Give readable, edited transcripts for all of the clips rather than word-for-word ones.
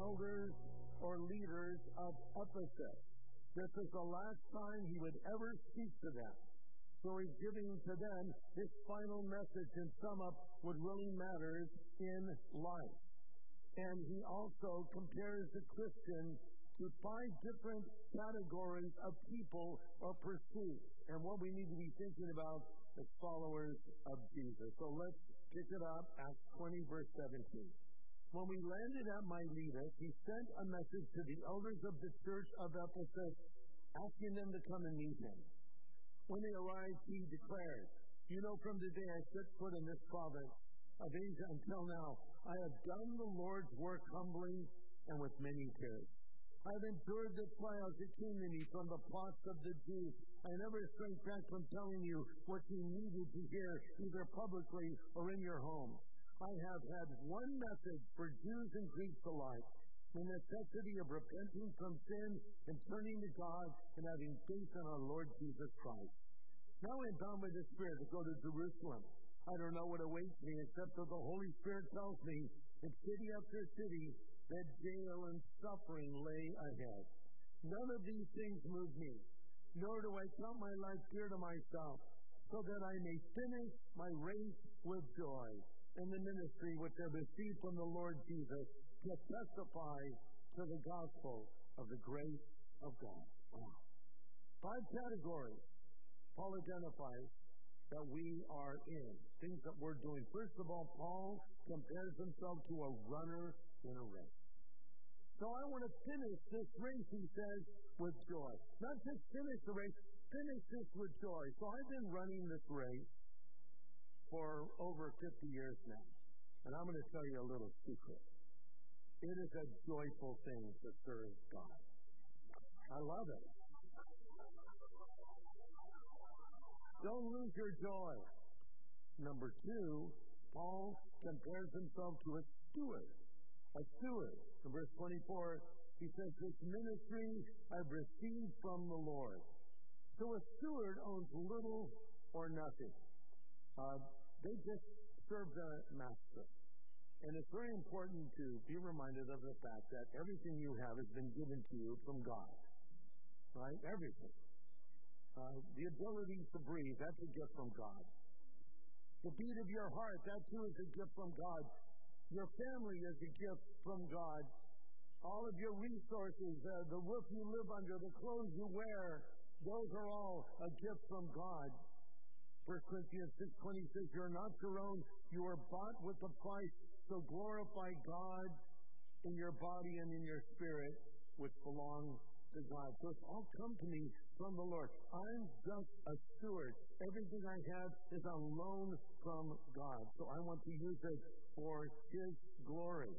elders or leaders of Ephesus. This is the last time he would ever speak to them. So he's giving to them his final message and sum up what really matters in life. And he also compares the Christian to 5 different categories of people or pursuits and what we need to be thinking about as followers of Jesus. So let's pick it up, Acts 20, verse 17. When we landed at Miletus, he sent a message to the elders of the church of Ephesus, asking them to come and meet him. When they arrived, he declared, "You know, from the day I set foot in this province of Asia until now, I have done the Lord's work humbly and with many tears. I have endured the trials that came to me from the plots of the Jews. I never shrank back from telling you what you needed to hear, either publicly or in your homes. I have had one message for Jews and Greeks alike, the necessity of repenting from sin and turning to God and having faith in our Lord Jesus Christ. Now I am bound by the Spirit to go to Jerusalem. I don't know what awaits me except that the Holy Spirit tells me in city after city that jail and suffering lay ahead. None of these things move me, nor do I count my life dear to myself, so that I may finish my race with joy in the ministry which I received from the Lord Jesus to testify to the gospel of the grace of God." Wow. 5 categories Paul identifies that we are in, things that we're doing. First of all, Paul compares himself to a runner in a race. So I want to finish this race, he says, with joy. Not just finish the race, finish this with joy. So I've been running this race for over 50 years now. And I'm going to tell you a little secret. It is a joyful thing to serve God. I love it. Don't lose your joy. Number 2, Paul compares himself to a steward. A steward. In verse 24, he says, "This ministry I've received from the Lord." So a steward owns little or nothing. They just serve the master. And it's very important to be reminded of the fact that everything you have has been given to you from God. Right? Everything. The ability to breathe, that's a gift from God. The beat of your heart, that too is a gift from God. Your family is a gift from God. All of your resources, the roof you live under, the clothes you wear, those are all a gift from God. 1 Corinthians 6:20 says, "You're not your own. You are bought with a price. So glorify God in your body and in your spirit, which belong to God." So it's all come to me from the Lord. I'm just a steward. Everything I have is on loan from God. So I want to use it for His glory.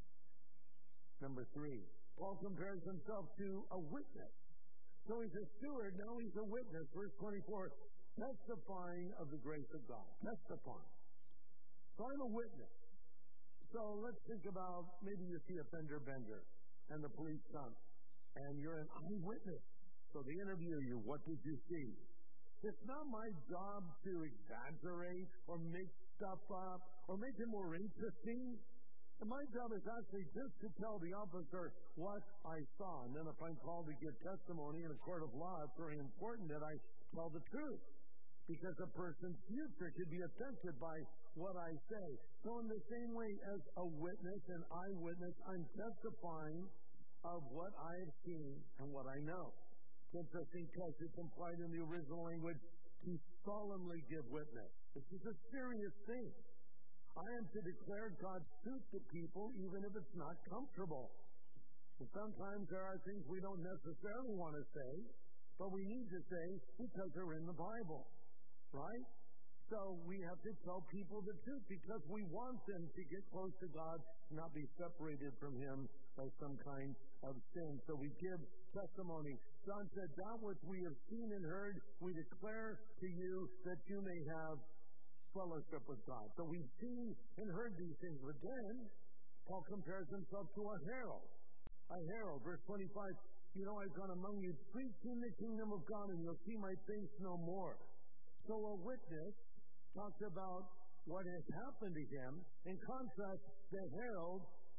Number 3, Paul compares himself to a witness. So he's a steward, now he's a witness. Verse 24, testifying of the grace of God. Testifying. So I'm a witness. So let's think about maybe you see a fender bender and the police come and you're an eyewitness. So they interview you. What did you see? It's not my job to exaggerate or make stuff up or make it more interesting. And my job is actually just to tell the officer what I saw. And then if I'm called to give testimony in a court of law, it's very important that I tell the truth, because a person's future could be affected by what I say. So in the same way as a witness, an eyewitness, I'm testifying of what I have seen and what I know. It's interesting because it's implied in the original language to solemnly give witness. This is a serious thing. I am to declare God's truth to people even if it's not comfortable. And sometimes there are things we don't necessarily want to say, but we need to say because they're in the Bible, right? So we have to tell people the truth because we want them to get close to God, not be separated from Him by some kind of sin. So we give testimony. John said, that which we have seen and heard, we declare to you that you may have fellowship with God. So we've seen and heard these things. But then, Paul compares himself to a herald. A herald. Verse 25, you know, I've gone among you preaching the kingdom of God, and you'll see my face no more. So a witness talks about what has happened to him. In contrast, the herald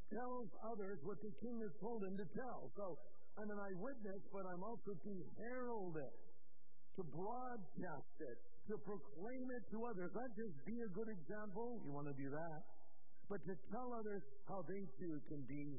tells others what the king has told him to tell. So I'm an eyewitness, but I'm also to herald it, to broadcast it, to proclaim it to others. Not just be a good example, you want to do that, but to tell others how they too can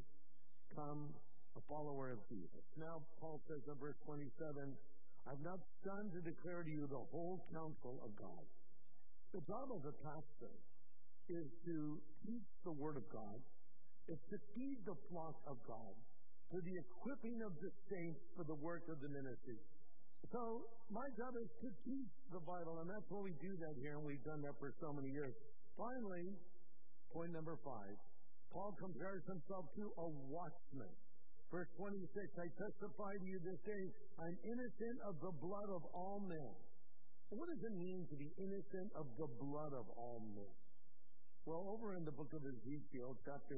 become a follower of Jesus. Now, Paul says in verse 27, I've not done to declare to you the whole counsel of God. The job of a pastor is to teach the Word of God. It's to feed the flock of God, for the equipping of the saints for the work of the ministry. So my job is to teach the Bible, and that's why we do that here, and we've done that for so many years. Finally, point number 5, Paul compares himself to a watchman. Verse 26, I testify to you this day, I'm innocent of the blood of all men. What does it mean to be innocent of the blood of all men? Well, over in the book of Ezekiel, chapter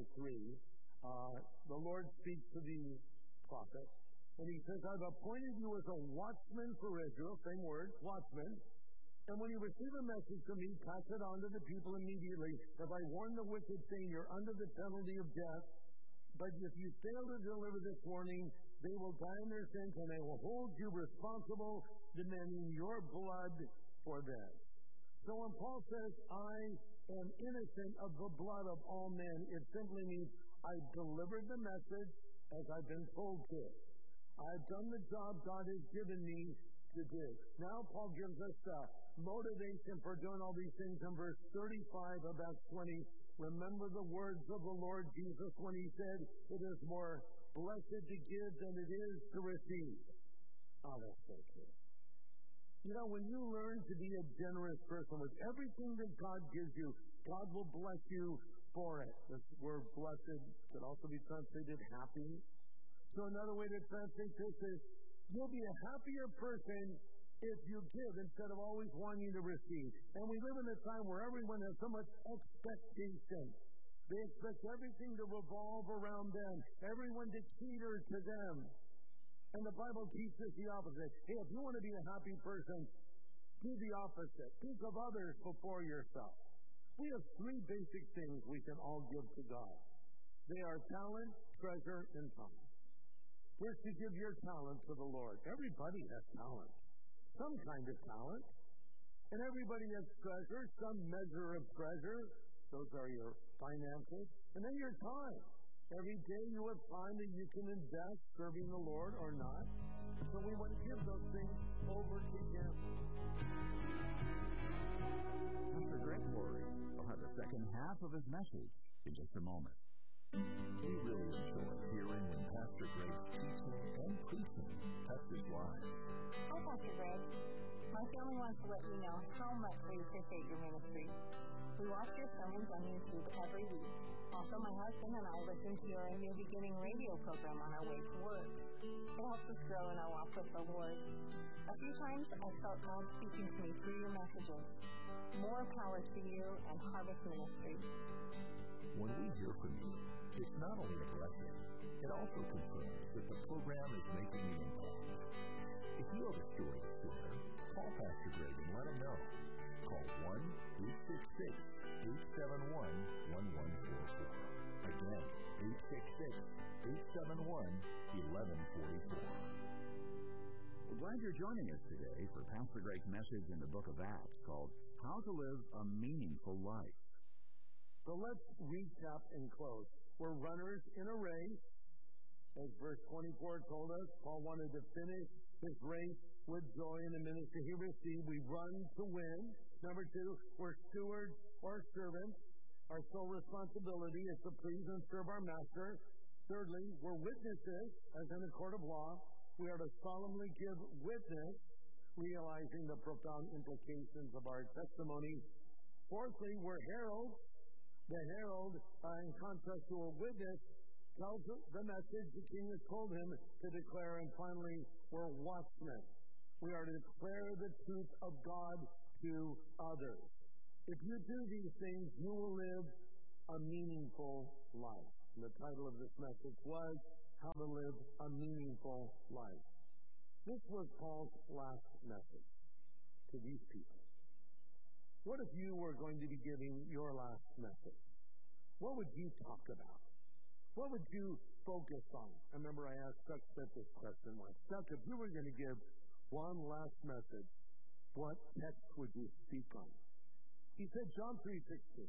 3, the Lord speaks to the prophet, and he says, I've appointed you as a watchman for Israel, same word, watchman, and when you receive a message from me, pass it on to the people immediately. If I warn the wicked, saying you're under the penalty of death, but if you fail to deliver this warning, they will die in their sins, and they will hold you responsible, demanding your blood for this. So when Paul says, I am innocent of the blood of all men, it simply means I've delivered the message as I've been told to. I've done the job God has given me to do. Now Paul gives us motivation for doing all these things in verse 35 of Acts 20. Remember the words of the Lord Jesus when he said, it is more blessed to give than it is to receive. Oh, that's so true. You know, when you learn to be a generous person with everything that God gives you, God will bless you for it. This word blessed could also be translated happy. So another way to translate this is, you'll be a happier person if you give instead of always wanting to receive. And we live in a time where everyone has so much expectation. They expect everything to revolve around them, everyone to cater to them. And the Bible teaches the opposite. Hey, if you want to be a happy person, do the opposite. Think of others before yourself. We have 3 basic things we can all give to God. They are talent, treasure, and time. First, you give your talent to the Lord. Everybody has talent, some kind of talent. And everybody has treasure, some measure of treasure. Those are your finances. And then your time. Every day you have time that you can invest serving the Lord or not. So we want to give those things over to Him. Pastor Greg Laurie will have the second half of his message in just a moment. We really enjoy hearing when Pastor Greg's teaching and preaching touches lives. Hi, Pastor Greg. My family wants to let you know how much we appreciate your ministry. We watch your sermons on YouTube every week. Also, my husband and I listen to your New Beginning radio program on our way to work. It helps us grow in our walk with the Lord. A few times I felt God speaking to me through your messages. More power to you and Harvest Ministries. When we hear from you, it's not only a blessing, it also confirms that the program is making an impact. If you have a story to share, call Pastor Greg and let him know. Call 1-866-871-1144. Again, 866-871-1144. We're glad you're joining us today for Pastor Greg's message in the book of Acts called How to Live a Meaningful Life. So let's recap and close. We're runners in a race. As verse 24 told us, Paul wanted to finish his race with joy in the ministry he received. We run to win. Number 2, we're stewards or servants. Our sole responsibility is to please and serve our master. Thirdly, we're witnesses, as in a court of law. We are to solemnly give witness, realizing the profound implications of our testimony. Fourthly, we're heralds. The herald, in contrast to a witness, tells the message the king has told him to declare. And finally, we're watchmen. We are to declare the truth of God to others. If you do these things, you will live a meaningful life. And the title of this message was How to Live a Meaningful Life. This was Paul's last message to these people. What if you were going to be giving your last message? What would you talk about? What would you focus on? I remember I asked Chuck Smith this question once. Chuck, if you were going to give one last message, what text would you speak on? He said John 3:16.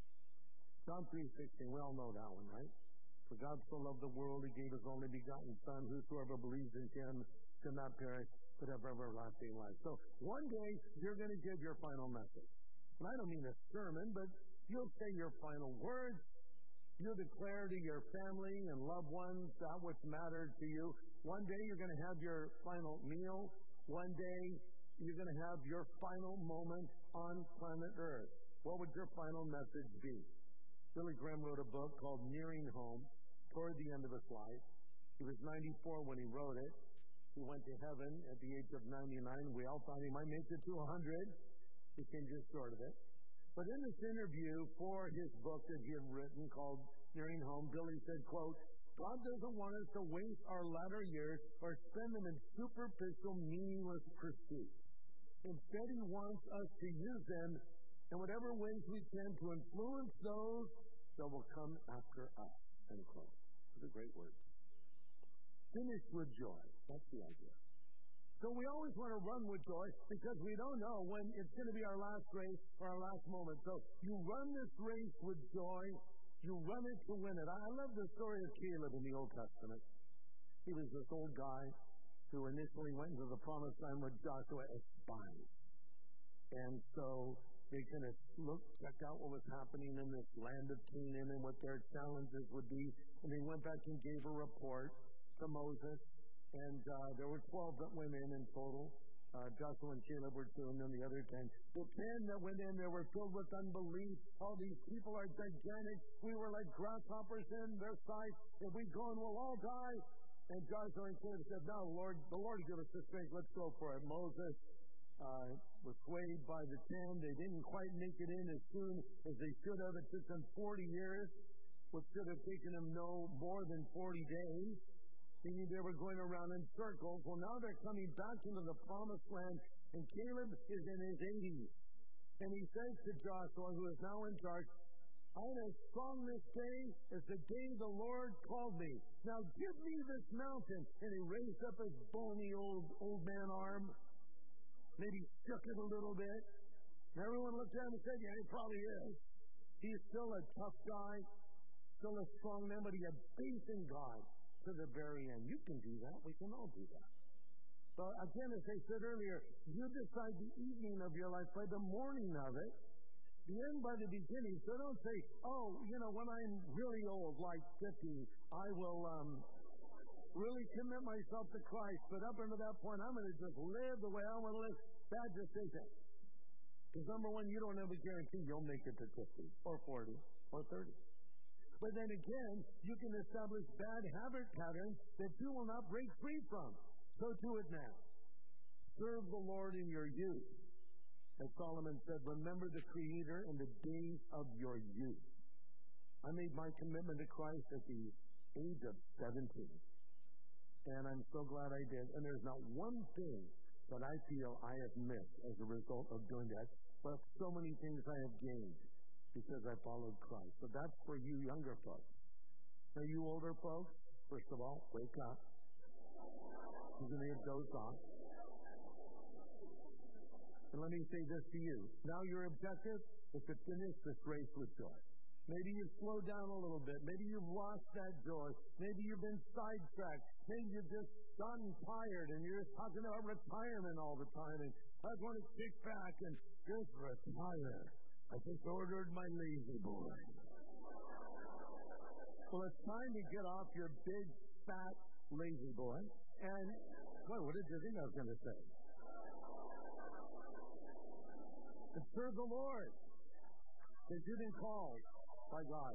John 3:16, we all know that one, right? For God so loved the world, he gave his only begotten Son, whosoever believes in him shall not perish, but have everlasting life. So one day, you're going to give your final message. And I don't mean a sermon, but you'll say your final words. You'll declare to your family and loved ones that which mattered to you. One day, you're going to have your final meal. One day, you're going to have your final moment on planet Earth. What would your final message be? Billy Graham wrote a book called Nearing Home toward the end of his life. He was 94 when he wrote it. He went to heaven at the age of 99. We all thought he might make it to 100. He came just short of it. But in this interview for his book that he had written called Nearing Home, Billy said, quote, God doesn't want us to waste our latter years or spend them in superficial, meaningless pursuits. Instead, he wants us to use them in whatever ways we can to influence those that will come after us, end quote. Those are great words. Finish with joy. That's the idea. So we always want to run with joy because we don't know when it's going to be our last race or our last moment. So you run this race with joy. You run it to win it. I love the story of Caleb in the Old Testament. He was this old guy who initially went into the promised land with Joshua as spies. And so they kind of checked out what was happening in this land of Canaan and what their challenges would be. And they went back and gave a report to Moses. And there were 12 that went in total. Joshua and Caleb were 2, and then the other 10. The 10 that went in there were filled with unbelief. All these people are gigantic. We were like grasshoppers in their sight. If we go in, we'll all die. And Joshua and Caleb said, no, the Lord give us the strength. Let's go for it. Moses was swayed by the 10. They didn't quite make it in as soon as they should have. It took them 40 years, which should have taken them no more than 40 days. Meaning they were going around in circles. Well, now they're coming back into the promised land, and Caleb is in his 80s. And he says to Joshua, who is now in charge, I'm as strong this day as the day the Lord called me. Now give me this mountain. And he raised up his bony old man arm, maybe shook it a little bit. And everyone looked at him and said, yeah, he probably is. He's still a tough guy, still a strong man, but he had faith in God to the very end. You can do that. We can all do that. But again, as I said earlier, you decide the evening of your life by the morning of it, the end by the beginning. So don't say, oh, when I'm really old, like 50, I will really commit myself to Christ. But up until that point, I'm going to just live the way I want to live. Bad decision. Because number one, you don't have a guarantee you'll make it to 50 or 40 or 30. But then again, you can establish bad habit patterns that you will not break free from. So do it now. Serve the Lord in your youth. As Solomon said, remember the Creator in the days of your youth. I made my commitment to Christ at the age of 17. And I'm so glad I did. And there's not one thing that I feel I have missed as a result of doing that. But so many things I have gained because I followed Christ. So that's for you younger folks. Now, you older folks, first of all, wake up. You're going to get dozed off. And let me say this to you. Now your objective is to finish this race with joy. Maybe you've slowed down a little bit. Maybe you've lost that joy. Maybe you've been sidetracked. Maybe you've just gotten tired and you're just talking about retirement all the time. And I just want to kick back and just retire. I just ordered my lazy boy. Well, it's time to get off your big, fat lazy boy. And, what did you think I was going to say? And serve the Lord. Because you've been called by God.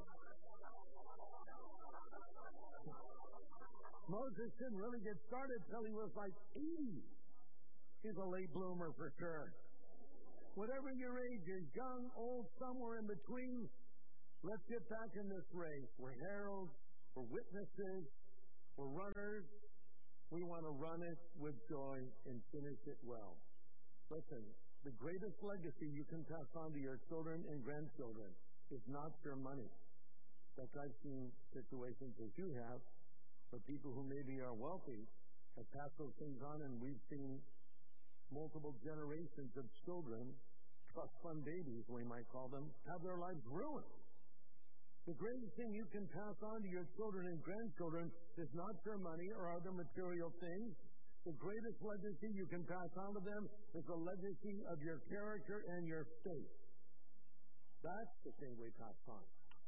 Moses didn't really get started until he was like 80. He's a late bloomer for sure. Whatever your age is, young, old, somewhere in between, let's get back in this race. We're heralds, we're witnesses, we're runners. We want to run it with joy and finish it well. Listen, the greatest legacy you can pass on to your children and grandchildren is not your money. Like I've seen situations as you have, where people who maybe are wealthy have passed those things on, and we've seen multiple generations of children, trust fund babies, we might call them, have their lives ruined. The greatest thing you can pass on to your children and grandchildren is not your money or other material things. The greatest legacy you can pass on to them is the legacy of your character and your faith. That's the thing we pass on.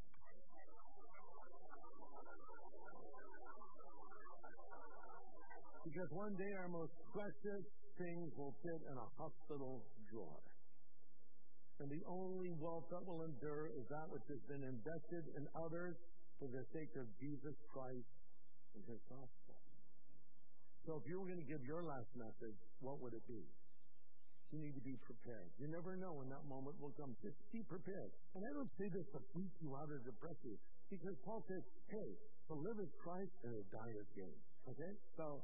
Because one day our most precious things will fit in a hospital drawer. And the only wealth that will endure is that which has been invested in others for the sake of Jesus Christ and His gospel. So if you were going to give your last message, what would it be? You need to be prepared. You never know when that moment will come. Just be prepared. And I don't say this to freak you out or depress you, because Paul says, hey, to live is Christ and to die is gain. Okay? So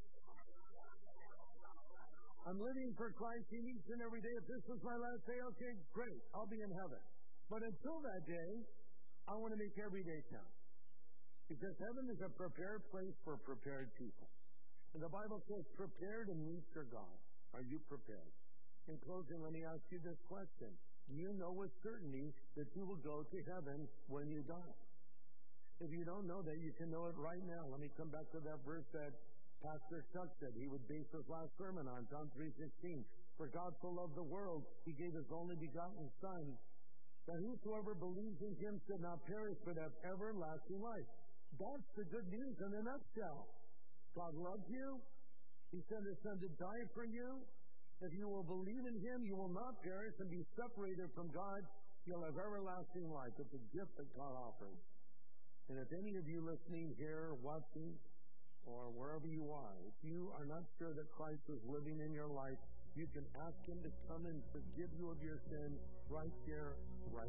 I'm living for Christ each and every day. If this was my last day, okay, great. I'll be in heaven. But until that day, I want to make every day count. Because heaven is a prepared place for prepared people. And the Bible says, prepare to meet your God. Are you prepared? In closing, let me ask you this question. Do you know with certainty that you will go to heaven when you die? If you don't know that, you can know it right now. Let me come back to that verse that Pastor Chuck said he would base his last sermon on, John 3:16. For God so loved the world, He gave His only begotten Son, that whosoever believes in Him should not perish but have everlasting life. That's the good news in a nutshell. God loved you. He sent His Son to die for you. If you will believe in Him, you will not perish and be separated from God. You'll have everlasting life. It's a gift that God offers. And if any of you listening here, watching, or wherever you are, if you are not sure that Christ is living in your life, you can ask Him to come and forgive you of your sin right here, right